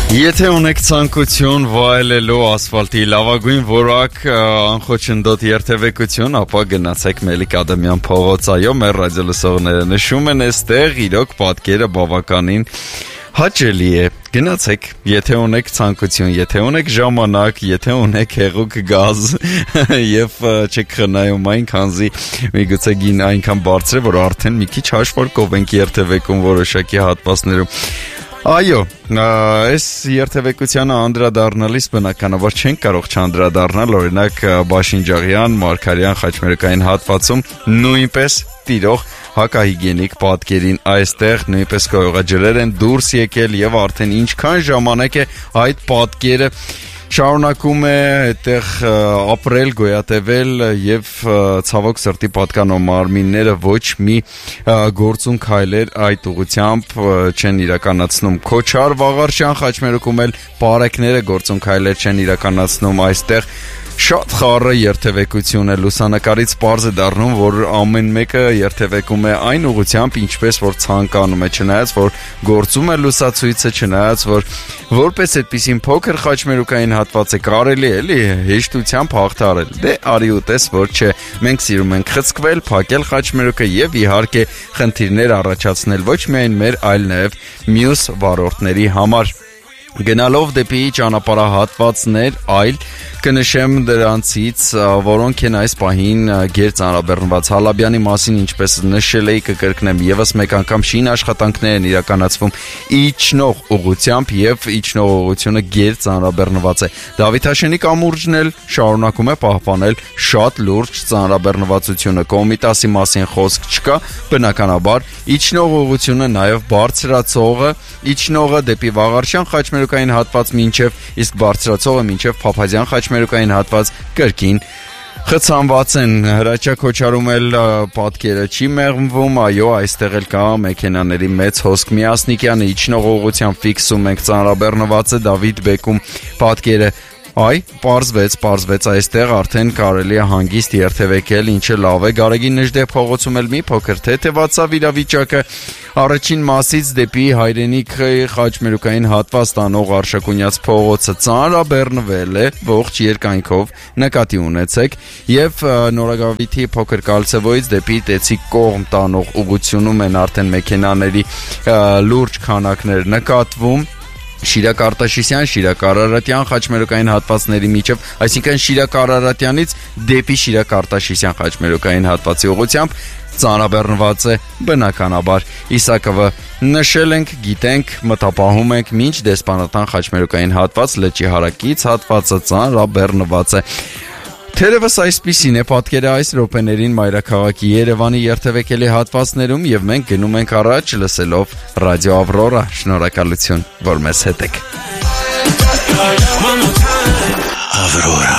Եթե ունեք ցանկություն վայելելու ասֆալտի լավագույն որակ անխոչնդոտ երթևեկություն, ապա գնացեք Մելիք Ադամյան փողոց, այո, մեր ռադիոլսողները նշում են այստեղ իրոք պատկերը բավականին հաճելի է, գնացեք, եթե ունեք ցանկություն, եթե ունեք ժամանակ, եթե ունեք հեղուկ գազ եւ չեք խնայում այն քանզի միգուցե գին այնքան բարձր է, որ արդեն մի քիչ հաշվարկով ենք երթևեկում որոշակի հատվածներում։ Այո, այս երթևեկությանը անդրադառնալիս բնականաբար չենք կարող չանդրադառնալ, օրինակ Բաշինջաղյան, Մարգարյան խաչմերուկային հատվածում նույնպես տիրող հակահիգիենիկ պատկերին այստեղ նույնպես կողոջրեր են դուրս եկել եւ արդեն ինչքան ժամանակ է այդ պատկերը շարունակում է այդտեղ ապրել, գոյատևել եւ ցավոք սրտի պատկանող մարմինները ոչ մի գործուն քայլեր այդ ուղությամբ չեն իրականացնում։ Քոչար Վաղարշյան խաչմերուկում էլ բարեկները գործուն քայլեր չեն իրականացնում այստեղ։ Շատ խառը երթևեկություն է, լուսանկարից պարզ է դառնում, որ ամեն մեկը երթևեկում է այն ուղղությամբ, ինչպես որ ցանկանում է, չնայած որ գործում է լուսացույցը, չնայած որ որպես այդպիսին փոքր խաչմերուկային հատված է կարելի էլի հեշտությամբ հաղթարել։ Դե արի ու տես, որ չէ, մենք սիրում ենք խցկվել, փակել խաչմերուկը եւ իհարկե խնդիրներ առաջացնել ոչ միայն մեր, այլ նաեւ մյուս վարորդների համար։ Գնալով դեպի ճանապարհահատվածներ, այլ կնշեմ դրանցից, որոնք են այս պահին գերծանրաբեռնված Հալաբյանի մասին, ինչպես նշել էի, կկրկնեմ եւս մեկ անգամ շին աշխատանքներ են իրականացվում իջնող ուղղությամբ եւ իջնող ուղղությունը գերծանրաբեռնված է։ Դավիթաշենի կամուրջն էլ շարունակում է պահպանել շատ լուրջ ծանրաբեռնվածությունը, Կոմիտասի մասին խոսք չկա, բնականաբար իջնող ուղղությունը նաեւ բարձրացողը, իջնողը դեպի Վաղարշյան խաչմերուկային հատված մինչև, իսկ բարձրացողը մինչև Փափազյան խաչմերուկային հատված կրկին խցանված են։ Հրաչյա Քոչարում էլ պատկերը չի մեղմվում, այո, այստեղ էլ կա մեքենաների մեծ հոսք Միասնիկյանը իջնող ուղղությամբ ֆիքսում ենք ծանրաբեռնված է Դավիթ Բեկում պատկերը։ Այ, պարզվեց այստեղ արդեն կարելի է հանգիստ երթևեկել, ինչը լավ է։ Գարեգին Նժդեհ փողոցում էլ մի փոքր թեթևացավ իրավիճակը։ Առաջին մասից դեպի Հայրենիքի խաչմերուկային հատված տանող Արշակունյաց փողոցը ծանրաբեռնվել է ողջ երկայնքով, նկատի ունեցեք, եւ Նորագավիթի փոքր կալցեվոյից դեպի Տեցիկ կողմ տանող ուղղությունում են արդեն մեքենաների լուրջ քանակներ նկատվում։ Շիրակ Արտաշիսյան, Շիրակ Արարատյան խաչմերուկային հատվածների միջև, այսինքն Շիրակ Արարատյանից դեպի Շիրակ Արտաշիսյան խաչմերուկային հատվածի ուղղությամբ ծանրաբեռնված է բնականաբար։ Իսակովը նշել ենք, գիտենք, մտապահում ենք, մինչ Դեսպանատան խաչմերուկային հատված լճի հարակից հատվածը ծանրաբեռնված է։ Թերևս այսպիսին է պատկերը այս րոպեներին մայրաքաղաքի Երևանի երթևեկելի հատվածներում եւ մենք գնում ենք առաջ լսելով Ռադիո Ավրորա։ Շնորհակալություն, որ մեզ հետ եք։ Ավրորա